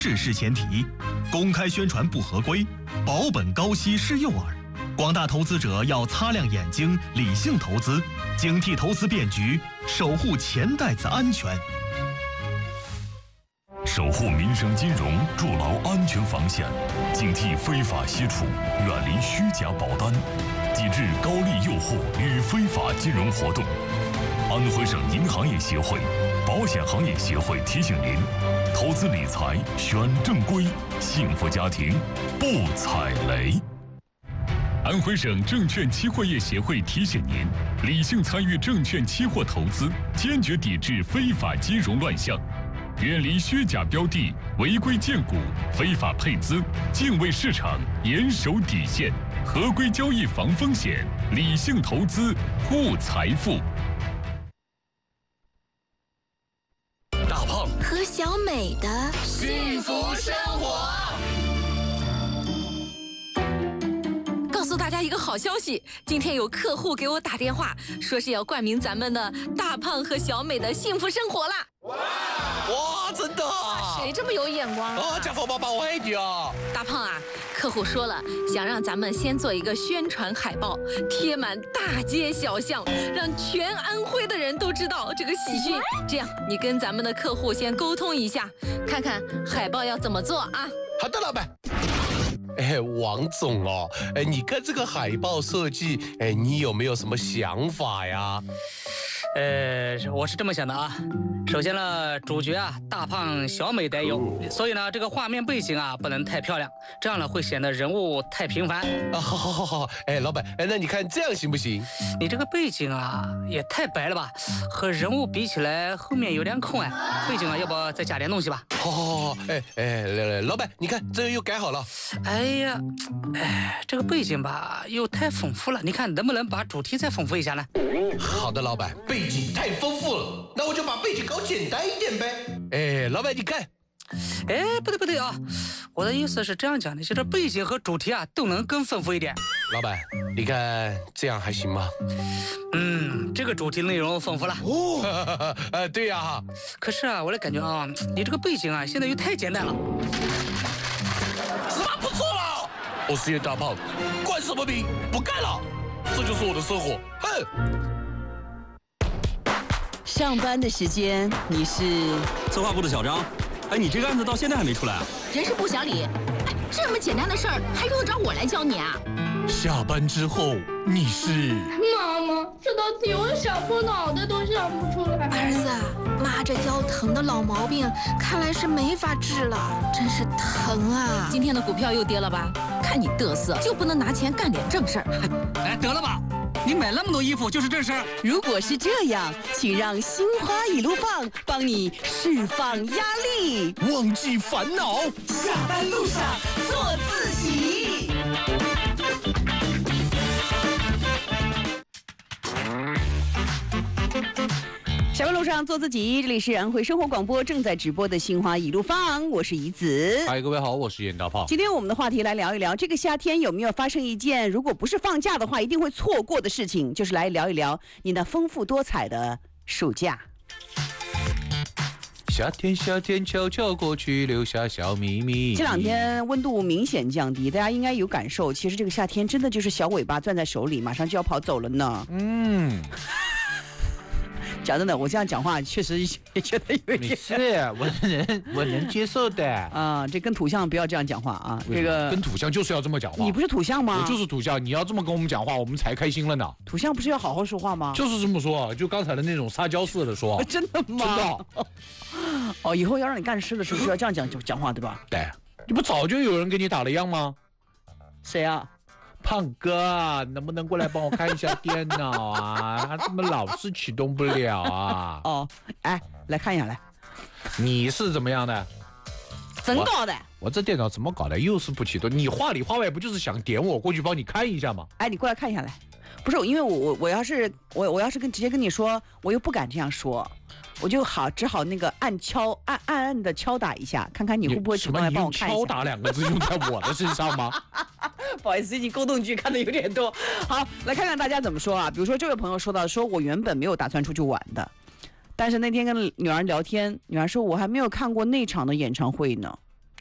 制是前提，公开宣传不合规，保本高息是诱饵。广大投资者要擦亮眼睛，理性投资，警惕投资变局，守护钱袋子安全。 守护民生金融，筑牢安全防线，警惕非法吸储，远离虚假保单，抵制高利诱惑与非法金融活动。安徽省银行业协会、保险行业协会提醒您：投资理财选正规，幸福家庭不踩雷。安徽省证券期货业协会提醒您：理性参与证券期货投资，坚决抵制非法金融乱象。远离虚假标的、违规荐股、非法配资，敬畏市场，严守底线，合规交易防风险，理性投资护财富。 大胖和小美的幸福生活。 告诉大家一个好消息，今天有客户给我打电话，说是要冠名咱们的大胖和小美的幸福生活啦！ 哇，真的啊？ 谁这么有眼光啊？ 家宝宝，我爱你啊！ 大胖啊，客户说了，想让咱们先做一个宣传海报，贴满大街小巷，让全安徽的人都知道这个喜讯。这样，你跟咱们的客户先沟通一下，看看海报要怎么做啊？ 好的，老板。王总哦，你看这个海报设计，你有没有什么想法呀？ 我是这么想的啊。首先呢，主角啊，大胖小美得有，所以呢，这个画面背景啊不能太漂亮，这样呢会显得人物太平凡。 好，老板，那你看这样行不行？ 你这个背景啊也太白了吧，和人物比起来后面有点空哎，背景啊要不再加点东西吧？ 好，老板，你看这又改好了。 这个背景吧又太丰富了，你看能不能把主题再丰富一下呢？ 好的，老板，背景太丰富了，那我就把背景搞简单一点呗。老板你看。 不对啊，我的意思是这样讲的，就是背景和主题啊都能更丰富一点。 老板，你看这样还行吗？ 这个主题内容丰富了。 对呀。 可是啊，我的感觉啊，你这个背景啊现在又太简单了。 是吧？不错了。我是叶大胖，冠什么名？不干了，这就是我的生活。哼。 上班的时间你是策划部的小张。你这个案子到现在还没出来啊？ 人事部小李，这么简单的事儿还用得着我来教你啊？ 下班之后你是？ 妈妈，这道题我想破脑袋都想不出来。 儿子，妈这腰疼的老毛病看来是没法治了，真是疼啊！今天的股票又跌了吧？看你嘚瑟，就不能拿钱干点正事儿？ 得了吧，你买那么多衣服就是正事儿。 如果是这样，请让心花一路棒帮你释放压力， 忘记烦恼， 下班路上做自己。下班路上做自己，这里是安徽生活广播正在直播的心花一路放，我是怡子。 嗨，各位好，我是严大胖。 今天我们的话题来聊一聊，这个夏天有没有发生一件如果不是放假的话一定会错过的事情，就是来聊一聊你那丰富多彩的暑假。 夏天悄悄过去，留下小秘密。 这两天温度明显降低，大家应该有感受，其实这个夏天真的就是小尾巴攥在手里，马上就要跑走了呢。讲真的，我这样讲话确实也觉得有点。 是，我能接受的啊。这跟土象不要这样讲话啊。这个跟土象就是要这么讲话。 你不是土象吗？ 我就是土象，你要这么跟我们讲话，我们才开心了呢。 土象不是要好好说话吗？ 就是这么说，就刚才的那种撒娇似的说。 真的吗？ 真的。 哦，以后要让你干事的时候是要这样讲话，对吧？ 对。你不早就有人给你打了样吗？ 谁啊？ 胖哥，能不能过来帮我看一下电脑啊？他怎么老是启动不了啊？ 哦，来看一下来。 你是怎么样的？ 怎么搞的？ 我这电脑怎么搞的？又是不启动？你话里话外不就是想点我过去帮你看一下吗？ 你过来看一下来。不是，因为我要是直接跟你说，我又不敢这样说。我就只好那个暗的敲打一下，看看你会不会主动来帮我看一下。 敲打2个字用在我的身上吗？ 不好意思，最近宫斗剧看的有点多。好，来看看大家怎么说啊。比如说这位朋友说到，说我原本没有打算出去玩的，但是那天跟女儿聊天，女儿说我还没有看过那场的演唱会呢。